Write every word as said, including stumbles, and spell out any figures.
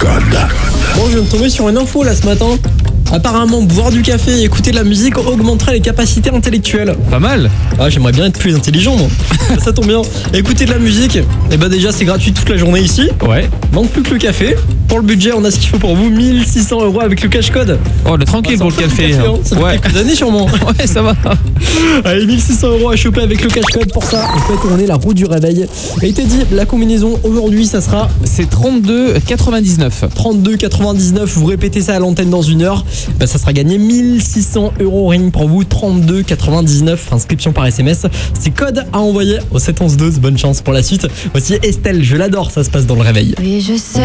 Code. Bon, je viens de tomber sur une info là ce matin. Apparemment, boire du café et écouter de la musique augmenterait les capacités intellectuelles. Pas mal. Ah, j'aimerais bien être plus intelligent, moi. Ça tombe bien. Écouter de la musique, et bah déjà, c'est gratuit toute la journée ici. Ouais. Manque plus que le café. Pour le budget, on a ce qu'il faut pour vous, mille six cents euros avec le cash code. Oh, on est tranquille Ah, pour le ça en fait café. du hein. Ça fait Ouais. quelques années sûrement. Ouais, ça va. Allez, mille six cents euros à choper avec le cash code. Pour ça, on fait tourner la roue du réveil. Et il t'a dit, la combinaison aujourd'hui, ça sera C'est trente-deux quatre-vingt-dix-neuf. trente-deux quatre-vingt-dix-neuf. Vous répétez ça à l'antenne dans une heure. Bah, ça sera gagné mille six cents euros ring pour vous. trente-deux quatre-vingt-dix-neuf. Inscription par S M S. C'est code à envoyer au sept onze douze. Bonne chance pour la suite. Voici Estelle. Je l'adore. Ça se passe dans le réveil. Oui, je sais.